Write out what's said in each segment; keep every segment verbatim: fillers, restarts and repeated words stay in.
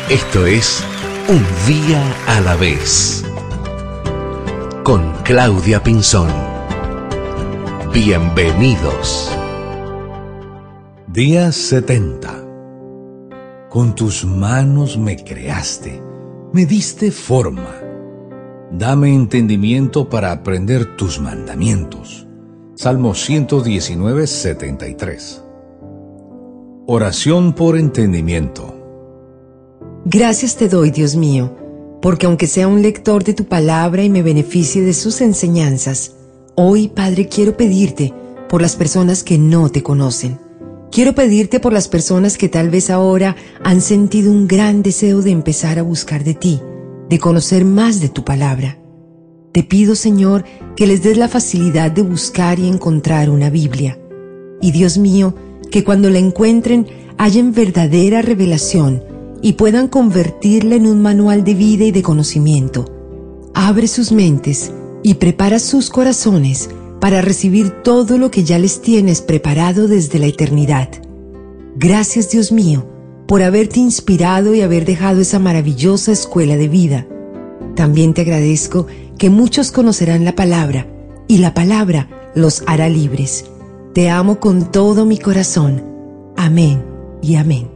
Esto es Un Día a la Vez, con Claudia Pinzón. Bienvenidos. Día setenta. Con tus manos me creaste, me diste forma. Dame entendimiento para aprender tus mandamientos. Salmo ciento diecinueve, setenta y tres. Oración por entendimiento. Gracias te doy, Dios mío, porque aunque sea un lector de tu palabra y me beneficie de sus enseñanzas, hoy, Padre, quiero pedirte por las personas que no te conocen. Quiero pedirte por las personas que tal vez ahora han sentido un gran deseo de empezar a buscar de ti, de conocer más de tu palabra. Te pido, Señor, que les des la facilidad de buscar y encontrar una Biblia. Y Dios mío, que cuando la encuentren hayan verdadera revelación y puedan convertirla en un manual de vida y de conocimiento. Abre sus mentes y prepara sus corazones para recibir todo lo que ya les tienes preparado desde la eternidad. Gracias, Dios mío, por haberte inspirado y haber dejado esa maravillosa escuela de vida. También te agradezco que muchos conocerán la palabra y la palabra los hará libres. Te amo con todo mi corazón. Amén y amén.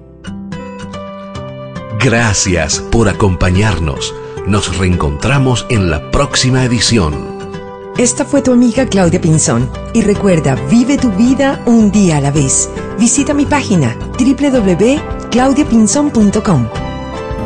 Gracias por acompañarnos. Nos reencontramos en la próxima edición. Esta fue tu amiga Claudia Pinzón. Y recuerda, vive tu vida un día a la vez. Visita mi página doble u doble u doble u punto claudia pinzón punto com.